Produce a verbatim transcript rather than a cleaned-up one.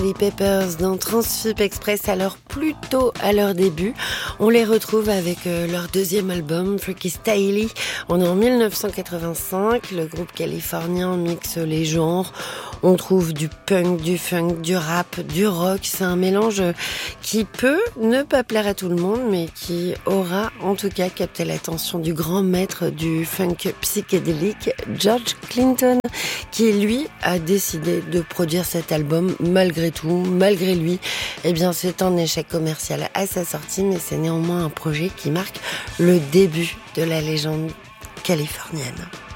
Les Peppers dans Transfip Express, alors plutôt à leur début. On les retrouve avec euh, leur deuxième album, Freaky Styley. On est en dix-neuf cent quatre-vingt-cinq, le groupe californien mixe les genres. On trouve du punk, du funk, du rap, du rock. C'est un mélange qui peut ne pas plaire à tout le monde, mais qui aura en tout cas capté l'attention du grand maître du funk psychédélique, George Clinton, qui lui a décidé de produire cet album malgré tout, malgré lui. Eh bien, c'est un échec commercial à sa sortie, mais c'est néanmoins un projet qui marque le début de la légende californienne.